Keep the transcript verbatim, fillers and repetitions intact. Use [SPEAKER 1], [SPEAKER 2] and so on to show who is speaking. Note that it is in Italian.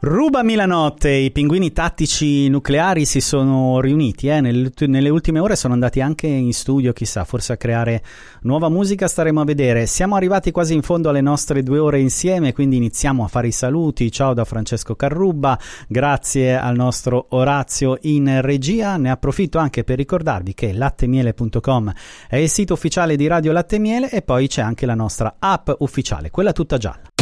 [SPEAKER 1] Rubami la notte, i pinguini tattici nucleari si sono riuniti, eh? Nel, nelle ultime ore sono andati anche in studio, chissà, forse a creare nuova musica, staremo a vedere. Siamo arrivati quasi in fondo alle nostre due ore insieme, quindi iniziamo a fare i saluti. Ciao da Francesco Carrubba, grazie al nostro Orazio in regia. Ne approfitto anche per ricordarvi che lattemiele punto com è il sito ufficiale di Radio Latte e Miele e poi c'è anche la nostra app ufficiale, quella tutta gialla.